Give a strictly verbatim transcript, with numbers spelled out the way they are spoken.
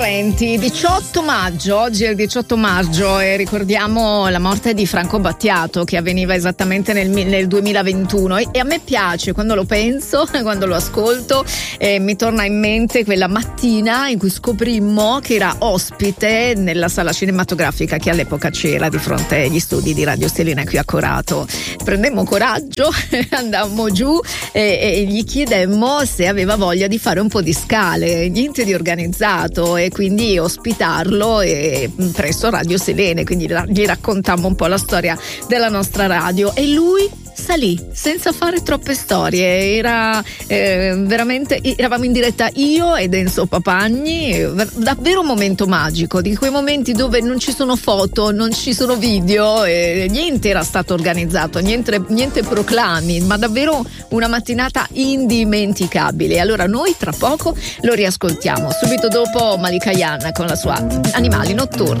diciotto maggio, oggi è il diciotto maggio e ricordiamo la morte di Franco Battiato, che avveniva esattamente nel, nel duemilaventuno, e, e a me piace quando lo penso, quando lo ascolto, eh, mi torna in mente quella mattina in cui scoprimmo che era ospite nella sala cinematografica che all'epoca c'era di fronte agli studi di Radio Selena qui a Corato. Prendemmo coraggio, andammo giù e, e gli chiedemmo se aveva voglia di fare un po' di scale, niente di organizzato, e quindi ospitarlo e presso Radio Selene, quindi gli raccontammo un po' la storia della nostra radio e lui salì senza fare troppe storie. Era eh, veramente, eravamo in diretta io ed Enzo Papagni, davvero un momento magico, di quei momenti dove non ci sono foto, non ci sono video, eh, niente era stato organizzato, niente, niente proclami, ma davvero una mattinata indimenticabile. Allora noi tra poco lo riascoltiamo, subito dopo Malika Yan con la sua Animali Notturni.